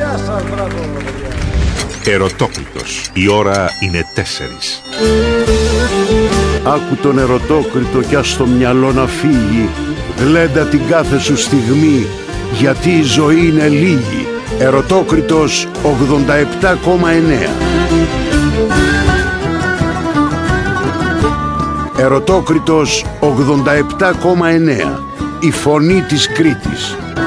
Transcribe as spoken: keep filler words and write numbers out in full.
Γεια σας, μπράβο, παιδιά. Ερωτόκριτος. Η ώρα είναι τέσσερις. Άκου τον ερωτόκριτο κι ας στο μυαλό να φύγει. Γλέντα την κάθε σου στιγμή, γιατί η ζωή είναι λίγη. Ερωτόκριτος ογδόντα επτά κόμμα εννέα. Ερωτόκριτος ογδόντα επτά κόμμα εννέα. Η φωνή της Κρήτης.